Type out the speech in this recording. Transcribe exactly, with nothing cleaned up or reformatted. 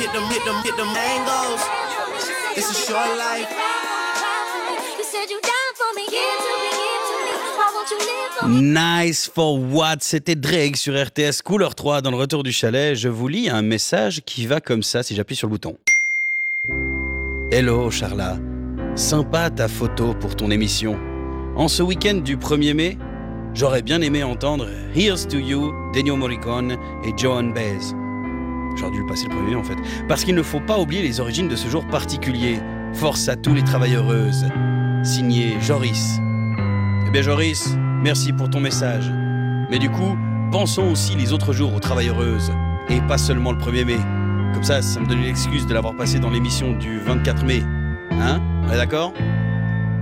hit them, hit them, hit them angles. It's a short life. You said you down for me, give to me, give to me. Why won't you live for me? Nice for what? C'était Drake sur R T S Couleur trois dans le retour du chalet. Je vous lis un message qui va comme ça si j'appuie sur le bouton. Hello Charla, sympa ta photo pour ton émission. En ce week-end du premier mai, j'aurais bien aimé entendre Here's to You d'Ennio Morricone et Joan Baez. J'aurais dû le passer le premier mai en fait. Parce qu'il ne faut pas oublier les origines de ce jour particulier. Force à tous les travailleuses. Signé Joris. Eh bien Joris, merci pour ton message. Mais du coup, pensons aussi les autres jours aux travailleuses. Et pas seulement le premier mai. Comme ça, ça me donne l'excuse de l'avoir passé dans l'émission du vingt-quatre mai. Hein? On est d'accord ?